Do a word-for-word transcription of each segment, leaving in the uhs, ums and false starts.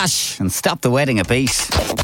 Clash and Stop the Wedding a Beat.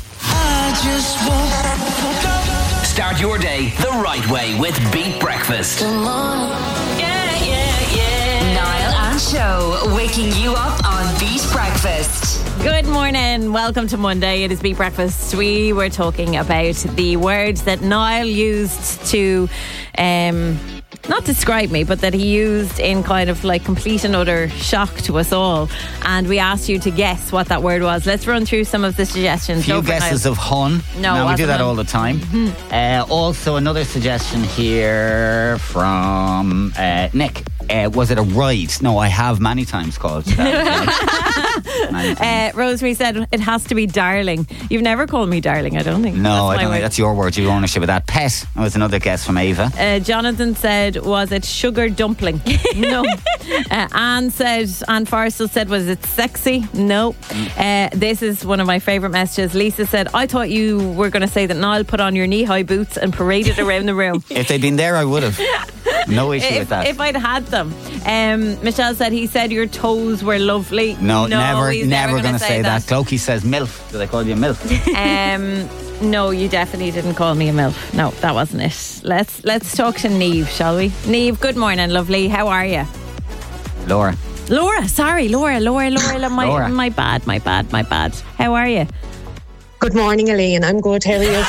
Start your day the right way with Beat Breakfast. Yeah, yeah, yeah. Niall and Show, waking you up on Beat Breakfast. Good morning. Welcome to Monday. It is Beat Breakfast. We were talking about the words that Niall used to, um, not describe me, but that he used in kind of like complete and utter shock to us all. And we asked you to guess what that word was. Let's run through some of the suggestions. Few guesses of hun. No, no we do that hun. all the time. Mm-hmm. Uh, also, another suggestion here from uh, Nick. Uh, was it a ride? No, I have many times called that. many times. Uh, Rosemary said it has to be darling. You've never called me darling, I don't think. No, I my don't word. think that's your word. You have ownership of that. Pet. That was another guess from Ava. Uh, Jonathan said, was it sugar dumpling? No. uh, Anne said, Anne Farsell said, was it sexy? No. Uh, this is one of my favourite messages. Lisa said, I thought you were going to say that Niall put on your knee-high boots and paraded around the room. If they'd been there, I would have. No issue if, with that. If I'd had them. Um, Michelle said, he said your toes were lovely. No, no never, he's never, never going to say, say that. that. Clokey says MILF. Did I call you MILF? Um, no, you definitely didn't call me a MILF. No, that wasn't it. Let's let's talk to Niamh, shall we? Niamh, good morning, lovely. How are you? Laura. Laura, sorry, Laura, Laura, Laura, my, Laura. my bad, my bad, my bad. How are you? Good morning, Elaine. I'm good. How are you?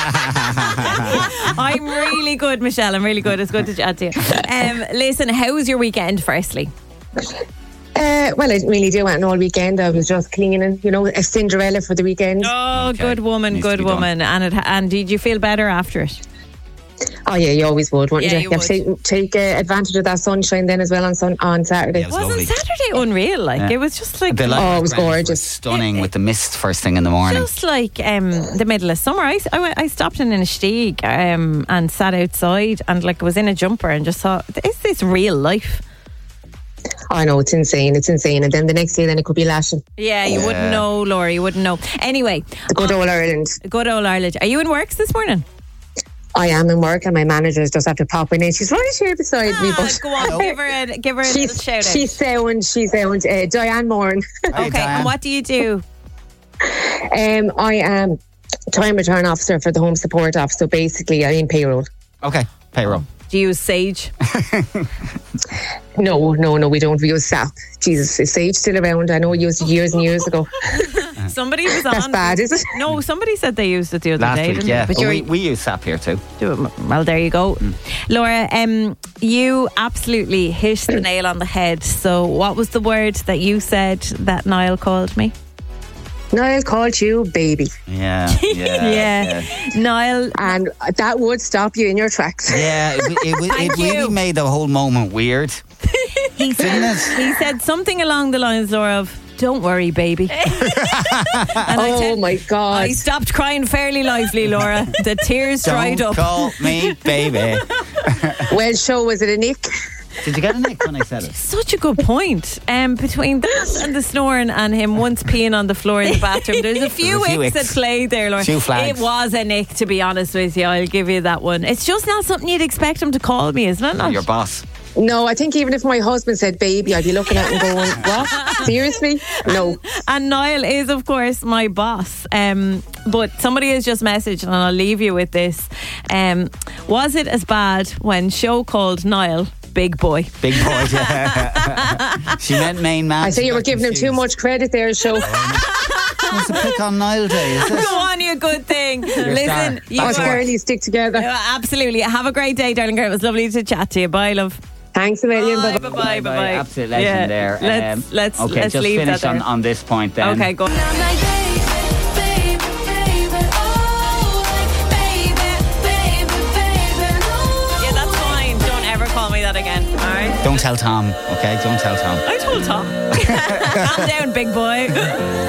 I'm really good, Michelle. I'm really good. It's good to chat to you. Um, listen, how was your weekend, firstly? Uh, well, I didn't really do anything all weekend. I was just cleaning, you know, a Cinderella for the weekend. Oh, Okay. good woman, Needs to good be done. woman. And it, and did you feel better after it? Oh, yeah, you always would, wouldn't Yeah, you? you You have to take, take uh, advantage of that sunshine then as well on sun, on Saturday. Yeah, it was Wasn't lovely. Saturday unreal? Like, Yeah. it was just like... The light Oh, it was backgrounds were gorgeous. Stunning with the mist first thing in the morning. Just like um, the middle of summer. I, I, went- I stopped in Inistioge um, and sat outside and like was in a jumper and just thought, is this real life? I know, it's insane. It's insane. And then the next day, then it could be lashing. Yeah, you wouldn't know, Laura. You wouldn't know. Anyway, The good old Ireland. good old Ireland. Are you in works this morning? I am in work and my manager's just after popping in. She's right here beside me. Ah, But go on, give her a, give her a little she's, shout out. she's sound. She's sound. Uh, Diane Moran. Hey, Okay, Diane. and what do you do? um, I am time return officer for the Home Support Office. So basically, I'm in payroll. Okay, payroll. Do you use Sage? No, no, no, we don't. We use S A P. Jesus, is Sage still around? I know we used it years and years ago. Somebody was on. That's bad, is it? No, somebody said they used it the other Last day. week, didn't yeah. they? But Oh, you're, we, we use S A P here too. well, there you go. Laura, um, you absolutely hit the nail on the head. So what was the word that you said that Niall called me? Niall called you baby. Yeah, yeah, yeah. Niall, And that would stop you in your tracks. Yeah, it, it, it, Thank it really you. made the whole moment weird. he said, Didn't it? he said something along the lines, Laura, of, don't worry, baby. and I Oh said, my God. I stopped crying fairly lively, Laura. The tears dried Don't up. call me baby. Well, show, was it a nick? Did you get a nick when I said it? Such a good point. Um, between that and the snoring and him once peeing on the floor in the bathroom, there's a few, There's a few icks at icks. play there, Laura. Few flags. It was a nick, to be honest with you. I'll give you that one. It's just not something you'd expect him to call me, isn't it? Not? Your boss. No, I think even if my husband said baby, I'd be looking at him going, what? Seriously? No. And Niall is, of course, my boss. Um, but somebody has just messaged, and I'll leave you with this. Um, was it as bad when Show called Niall big boy? Big boy. Yeah. She meant main man. I say She you were got giving him too confused. much credit there, show. It's a pick on Niall day, is it? Go on, you good thing. Listen, star. you Us are, girlies stick together. Uh, absolutely. Have a great day, darling girl. It was lovely to chat to you. Bye, love. Thanks a million. Bye, Bye-bye. bye, bye, bye, bye. Absolute legend Yeah. there. Let's Um, let's okay, let's just leave finish that on, there. on this point then. Okay, go. Yeah, that's fine. Don't ever call me that again. All right. Don't tell Tom, okay? Don't tell Tom. I told Tom. Calm down, big boy.